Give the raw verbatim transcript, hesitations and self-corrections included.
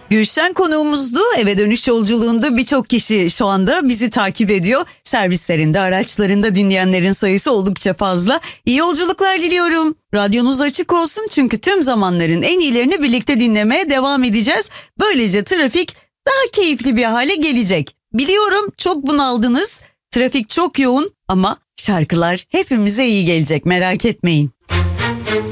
Gülşen konuğumuzdu. Eve dönüş yolculuğunda birçok kişi şu anda bizi takip ediyor. Servislerinde, araçlarında dinleyenlerin sayısı oldukça fazla. İyi yolculuklar diliyorum. Radyonuz açık olsun çünkü tüm zamanların en iyilerini birlikte dinlemeye devam edeceğiz. Böylece trafik daha keyifli bir hale gelecek. Biliyorum çok bunaldınız. Trafik çok yoğun ama şarkılar hepimize iyi gelecek, merak etmeyin.